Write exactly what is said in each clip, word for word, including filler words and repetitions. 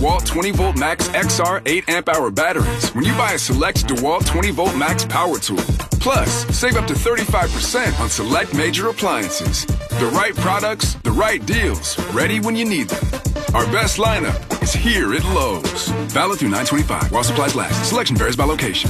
DeWalt twenty volt Max X R eight amp hour batteries when you buy a select DeWalt twenty volt Max power tool. Plus, save up to thirty-five percent on select major appliances. The right products, the right deals, ready when you need them. Our best lineup is here at Lowe's. Valid through nine twenty-five while supplies last. Selection varies by location.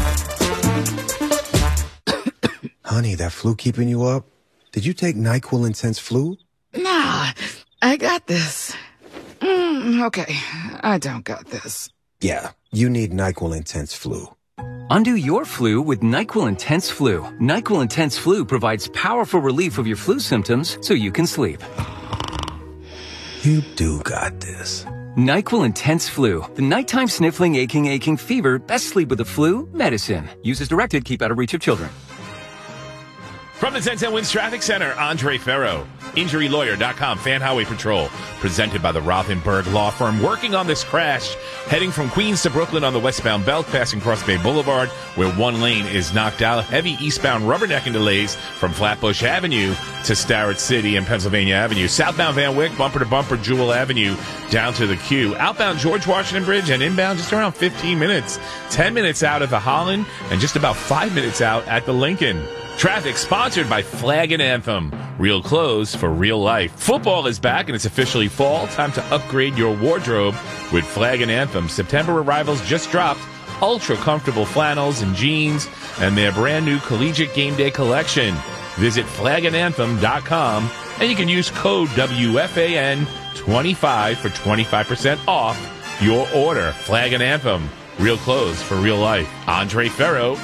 Honey, that flu keeping you up? Did you take NyQuil Intense Flu? Nah, I got this. Mm, okay, I don't got this. Yeah, you need NyQuil Intense Flu. Undo your flu with NyQuil Intense Flu. NyQuil Intense Flu provides powerful relief of your flu symptoms so you can sleep. You do got this. NyQuil Intense Flu. The nighttime sniffling, aching, aching fever. Best sleep with the flu medicine. Use as directed. Keep out of reach of children. From the ten ten Wins Traffic Center, Andre Ferro. Injury Lawyer dot com, Fan Highway Patrol. Presented by the Rothenberg Law Firm. Working on this crash, heading from Queens to Brooklyn on the westbound belt, passing Cross Bay Boulevard, where one lane is knocked out. Heavy eastbound rubbernecking delays from Flatbush Avenue to Starrett City and Pennsylvania Avenue. Southbound Van Wyck, bumper to bumper, Jewel Avenue, down to the Q. Outbound George Washington Bridge and inbound just around fifteen minutes. ten minutes out at the Holland and just about five minutes out at the Lincoln. Traffic sponsored by Flag and Anthem. Real clothes for real life. Football is back and it's officially fall. Time to upgrade your wardrobe with Flag and Anthem. September arrivals just dropped. Ultra comfortable flannels and jeans and their brand new collegiate game day collection. Visit flag and anthem dot com and you can use code W F A N twenty-five for twenty-five percent off your order. Flag and Anthem. Real clothes for real life. Andre Ferro,